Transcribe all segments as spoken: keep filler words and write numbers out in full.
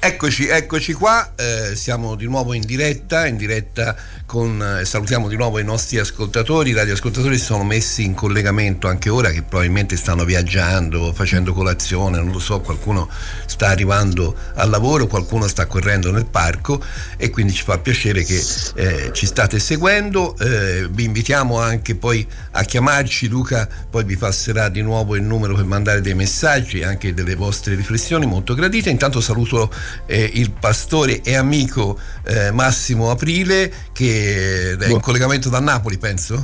Eccoci, eccoci qua, eh, siamo di nuovo in diretta, in diretta con, eh, salutiamo di nuovo i nostri ascoltatori, i radioascoltatori si sono messi in collegamento anche ora, che probabilmente stanno viaggiando, facendo colazione, non lo so, qualcuno sta arrivando al lavoro, qualcuno sta correndo nel parco, e quindi ci fa piacere che eh, ci state seguendo. Eh, vi invitiamo anche poi a chiamarci, Luca poi vi passerà di nuovo il numero per mandare dei messaggi e anche delle vostre riflessioni molto gradite. Intanto saluto Eh, il pastore e amico eh, Massimo Aprile, che è in collegamento da Napoli, penso.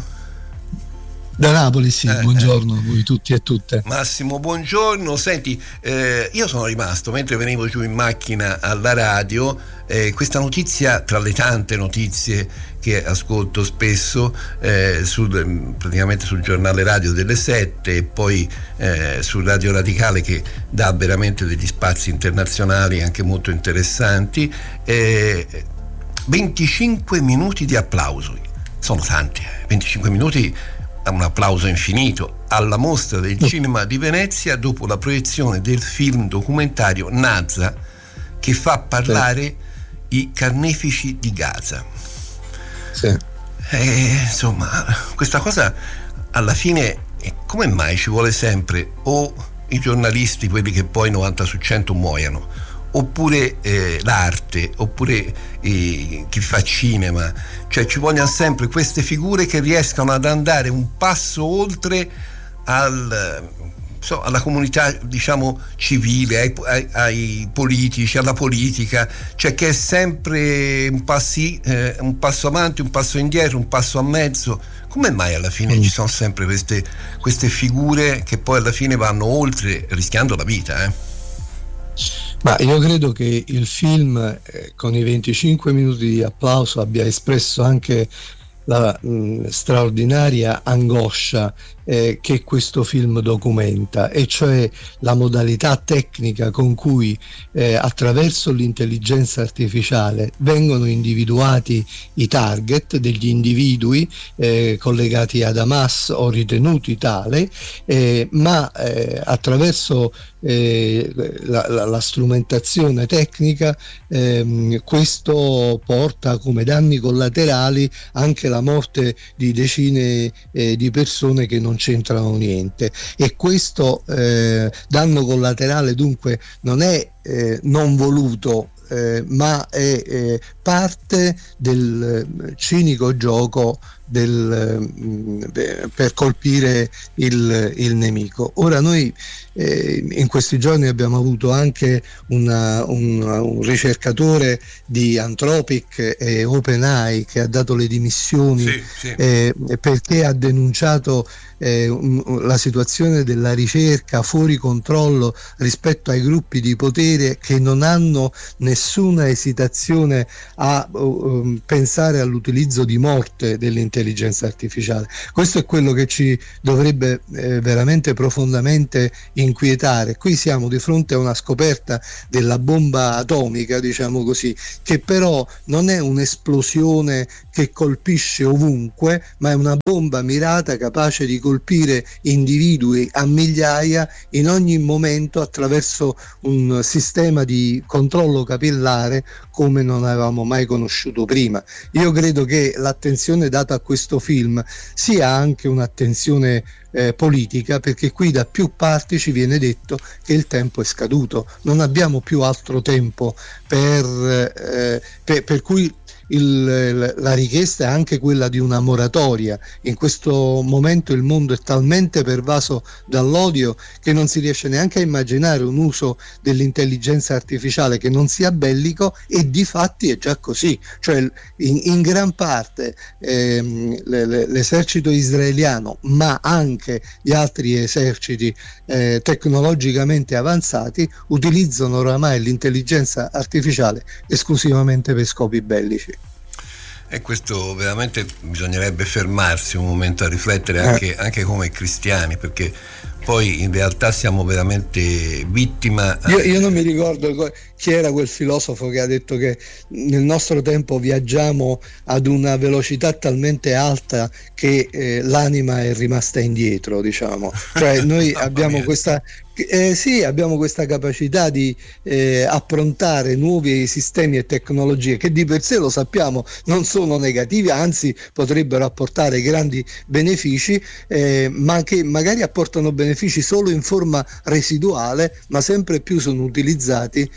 Da Napoli, sì, eh, buongiorno eh. a voi tutti e tutte. Massimo, buongiorno. Senti, eh, io sono rimasto, mentre venivo giù in macchina alla radio, eh, questa notizia, tra le tante notizie che ascolto spesso, eh, sul, praticamente sul giornale radio delle sette, e poi eh, su Radio Radicale, che dà veramente degli spazi internazionali anche molto interessanti, eh, venticinque minuti di applausi, sono tanti, eh, venticinque minuti, un applauso infinito alla Mostra del Cinema di Venezia dopo la proiezione del film documentario Nazha, che fa parlare i carnefici di Gaza. Sì. E, insomma, questa cosa alla fine, come mai ci vuole sempre o i giornalisti, quelli che poi novanta su cento muoiano, oppure eh, l'arte, oppure eh, chi fa cinema, cioè ci vogliono sempre queste figure che riescano ad andare un passo oltre al, so, alla comunità, diciamo, civile, ai, ai, ai politici, alla politica, cioè che è sempre un, passi, eh, un passo avanti, un passo indietro, un passo a mezzo. Come mai alla fine mm. ci sono sempre queste, queste figure che poi alla fine vanno oltre, rischiando la vita, eh? Ma io credo che il film, eh, con i venticinque minuti di applauso, abbia espresso anche la mh, straordinaria angoscia eh, che questo film documenta, e cioè la modalità tecnica con cui eh, attraverso l'intelligenza artificiale vengono individuati i target degli individui eh, collegati ad Hamas o ritenuti tale, eh, ma eh, attraverso eh, la, la, la strumentazione tecnica ehm, questo porta come danni collaterali anche la morte di decine eh, di persone che non c'entrano niente, e questo eh, danno collaterale dunque non è eh, non voluto, eh, ma è eh, parte del eh, cinico gioco del, eh, per colpire il, il nemico. Ora noi eh, in questi giorni abbiamo avuto anche una, un, un ricercatore di Anthropic e OpenAI che ha dato le dimissioni, sì, sì. Eh, perché ha denunciato eh, un, la situazione della ricerca fuori controllo rispetto ai gruppi di potere che non hanno nessuna esitazione a uh, pensare all'utilizzo di morte dell'intelligenza artificiale. Questo è quello che ci dovrebbe eh, veramente profondamente inquietare. Qui siamo di fronte a una scoperta della bomba atomica, diciamo così, che però non è un'esplosione che colpisce ovunque, ma è una bomba mirata capace di colpire individui a migliaia in ogni momento attraverso un sistema di controllo capillare come non avevamo mai conosciuto prima. Io credo che l'attenzione data a questo film sia anche un'attenzione eh, politica, perché qui da più parti ci viene detto che il tempo è scaduto, non abbiamo più altro tempo per, eh, per, per cui Il, la richiesta è anche quella di una moratoria. In questo momento il mondo è talmente pervaso dall'odio che non si riesce neanche a immaginare un uso dell'intelligenza artificiale che non sia bellico, e di fatti è già così, cioè in, in gran parte ehm, le, le, l'esercito israeliano, ma anche gli altri eserciti eh, tecnologicamente avanzati utilizzano oramai l'intelligenza artificiale esclusivamente per scopi bellici. E questo veramente bisognerebbe fermarsi un momento a riflettere anche, anche come cristiani, perché poi in realtà siamo veramente vittima. Io, io non mi ricordo chi era quel filosofo che ha detto che nel nostro tempo viaggiamo ad una velocità talmente alta che eh, l'anima è rimasta indietro, diciamo. Cioè noi abbiamo questa Eh, sì, abbiamo questa capacità di eh, approntare nuovi sistemi e tecnologie che di per sé, lo sappiamo, non sono negativi, anzi potrebbero apportare grandi benefici, eh, ma che magari apportano benefici solo in forma residuale, ma sempre più sono utilizzati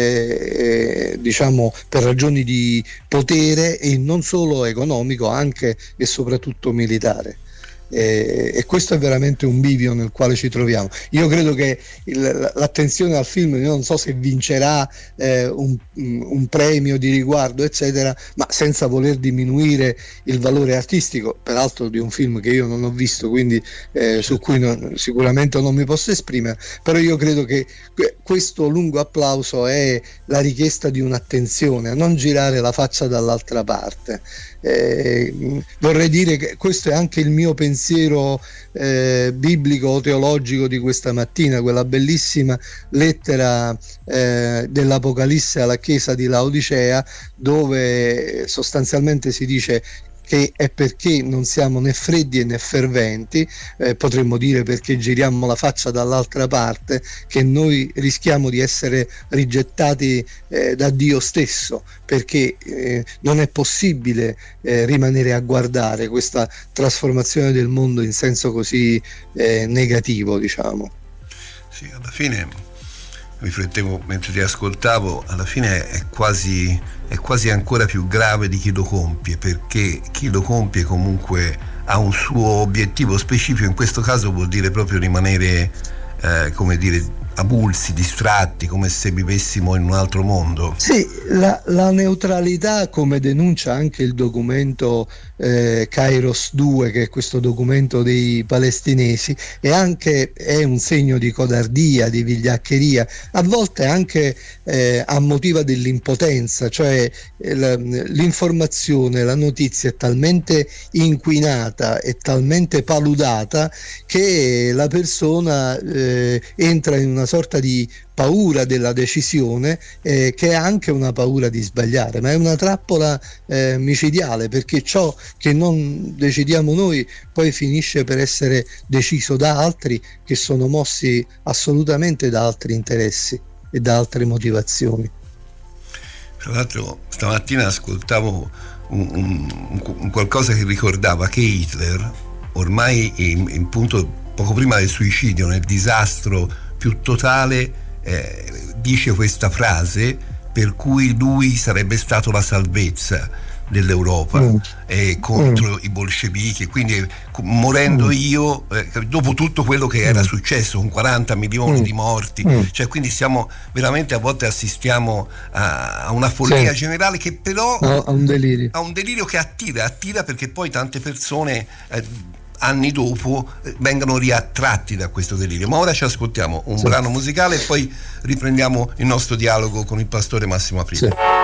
eh, diciamo per ragioni di potere, e non solo economico, anche e soprattutto militare. Eh, e questo è veramente un bivio nel quale ci troviamo. Io credo che il, l'attenzione al film, io non so se vincerà eh, un, un premio di riguardo eccetera, ma senza voler diminuire il valore artistico, peraltro di un film che io non ho visto, quindi eh, su cui non, sicuramente non mi posso esprimere, però io credo che questo lungo applauso è la richiesta di un'attenzione, a non girare la faccia dall'altra parte. Eh, vorrei dire che questo è anche il mio pensiero eh, biblico o teologico di questa mattina, quella bellissima lettera eh, dell'Apocalisse alla chiesa di Laodicea, dove sostanzialmente si dice che è perché non siamo né freddi né ferventi, eh, potremmo dire perché giriamo la faccia dall'altra parte, che noi rischiamo di essere rigettati eh, da Dio stesso, perché eh, non è possibile eh, rimanere a guardare questa trasformazione del mondo in senso così eh, negativo, diciamo. Sì, alla fine riflettevo mentre ti ascoltavo, alla fine è quasi, è quasi ancora più grave di chi lo compie, perché chi lo compie comunque ha un suo obiettivo specifico, in questo caso vuol dire proprio rimanere eh, come dire avulsi, distratti, come se vivessimo in un altro mondo. Sì, la, la neutralità, come denuncia anche il documento eh, Kairos due, che è questo documento dei palestinesi, è anche è un segno di codardia, di vigliaccheria, a volte anche eh, a motivo dell'impotenza, cioè eh, la, l'informazione, la notizia è talmente inquinata e talmente paludata che la persona eh, entra in una sorta di paura della decisione, eh, che è anche una paura di sbagliare, ma è una trappola eh, micidiale, perché ciò che non decidiamo noi poi finisce per essere deciso da altri che sono mossi assolutamente da altri interessi e da altre motivazioni. Tra l'altro stamattina ascoltavo un, un, un qualcosa che ricordava che Hitler ormai in, in punto poco prima del suicidio, nel disastro più totale, eh, dice questa frase per cui lui sarebbe stato la salvezza dell'Europa mm. eh, contro mm. i bolscevichi, quindi morendo mm. io eh, dopo tutto quello che era mm. successo con quaranta milioni mm. di morti, mm. cioè quindi siamo veramente, a volte assistiamo a, a una follia sì. generale, che però a, a un delirio a un delirio che attira attira perché poi tante persone eh, anni dopo eh, vengono riattratti da questo delirio. Ma ora ci ascoltiamo un sì. brano musicale e poi riprendiamo il nostro dialogo con il pastore Massimo Aprile. Sì.